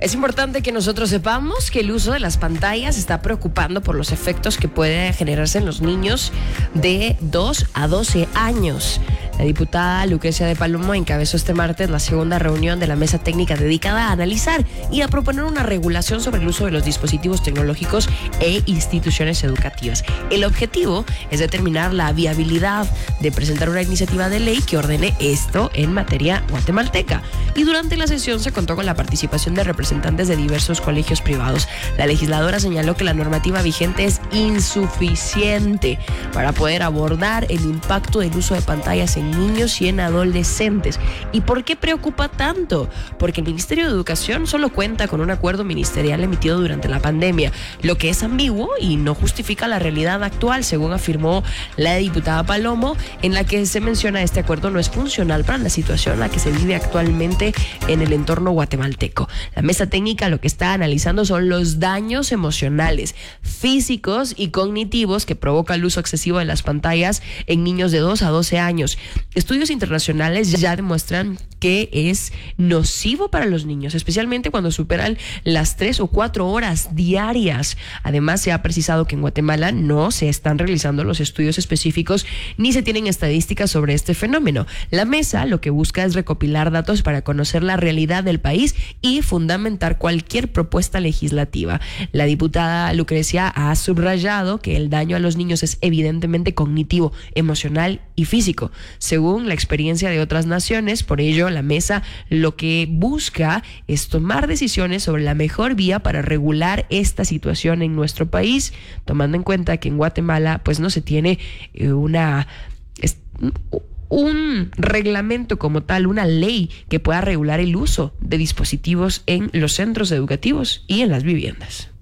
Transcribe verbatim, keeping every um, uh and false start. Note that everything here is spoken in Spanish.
Es importante que nosotros sepamos que el uso de las pantallas está preocupando por los efectos que puede generarse en los niños de dos a doce años. La diputada Lucrecia de Palomo encabezó este martes la segunda reunión de la mesa técnica dedicada a analizar y a proponer una regulación sobre el uso de los dispositivos tecnológicos e instituciones educativas. El objetivo es determinar la viabilidad de presentar una iniciativa de ley que ordene esto en materia guatemalteca. Y durante la sesión se contó con la participación de representantes de diversos colegios privados. La legisladora señaló que la normativa vigente es insuficiente para poder abordar el impacto del uso de pantallas en niños y en adolescentes. ¿Y por qué preocupa tanto? Porque el Ministerio de Educación solo cuenta con un acuerdo ministerial emitido durante la pandemia, lo que es ambiguo y no justifica la realidad actual, según afirmó la diputada Palomo, en la que se menciona este acuerdo no es funcional para la situación en la que se vive actualmente en el entorno guatemalteco. La mesa técnica lo que está analizando son los daños emocionales, físicos y cognitivos que provoca el uso excesivo de las pantallas en niños de dos a doce años. Estudios internacionales ya demuestran que es nocivo para los niños, especialmente cuando superan las tres o cuatro horas diarias. Además, se ha precisado que en Guatemala no se están realizando los estudios específicos ni se tienen estadísticas sobre este fenómeno. La mesa lo que busca es recopilar datos para conocer la realidad del país y fundamentar cualquier propuesta legislativa. La diputada Lucrecia ha subrayado que el daño a los niños es evidentemente cognitivo, emocional y físico, según la experiencia de otras naciones. Por ello, la mesa lo que busca es tomar decisiones sobre la mejor vía para regular esta situación en nuestro país, tomando en cuenta que en Guatemala pues no se tiene eh, una... Es, un reglamento como tal, una ley que pueda regular el uso de dispositivos en los centros educativos y en las viviendas.